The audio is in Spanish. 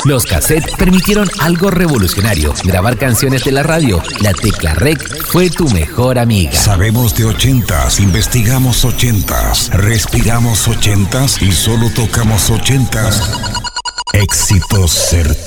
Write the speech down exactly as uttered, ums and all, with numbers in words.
Los cassettes permitieron algo revolucionario: grabar canciones de la radio. La tecla rec fue tu mejor amiga. Sabemos de ochentas, investigamos ochentas, respiramos ochentas y solo tocamos ochentas. Éxitos certeros.